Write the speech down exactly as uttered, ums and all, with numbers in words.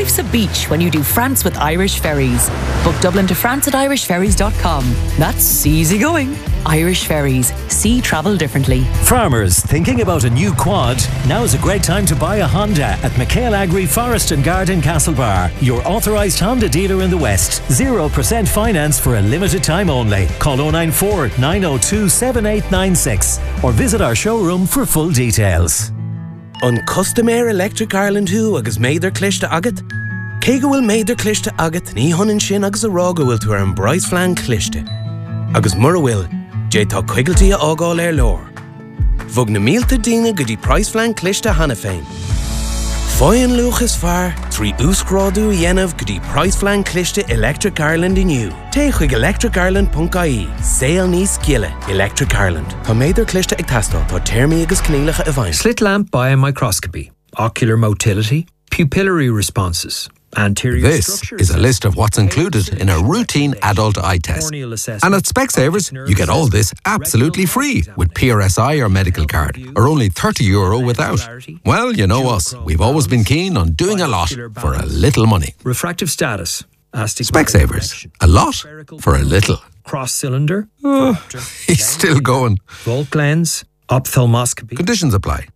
Life's a beach when you do France with Irish Ferries. Book Dublin to France at irish ferries dot com. That's easy going. Irish Ferries. See travel differently. Farmers thinking about a new quad? Now's a great time to buy a Honda at McHale Agri Forest and Garden Castlebar, your authorised Honda dealer in the West. zero percent finance for a limited time only. Call oh nine four, nine oh two, seven eight nine six or visit our showroom for full details. On Customair Electric Ireland who agus méidir cliste agat? Cé go bhfuil méidir cliste agat ní honan sin agus a rá go bhfuil tú ar an bráis flean cliste. Agus mura bhfuil, dé tá cuigaltaí a ágáil ar leor. Bhog na mílta daoine go dtí práis flean cliste hana féin. Fáin luchas fear, trí úscrádú dhéanamh go dtí práis flean cliste Electric Ireland inniu. Té chuig electric ireland dot I E. Saol níos giile. Electric Ireland. Tá méidir cliste ag teastáil tá téirmí agus cnéalacha a bhain. Slit lamp biomicroscopy, ocular motility, pupillary responses. This is a list of what's included in a routine adult eye test. And at Specsavers, you get all this absolutely free with P R S I or medical card, or only thirty euro without. Well, you know us. We've always been keen on doing a lot for a little money. Refractive status. Specsavers. A lot for a little. Cross cylinder. Oh, he's still going. Volt lens. Ophthalmoscopy. Conditions apply.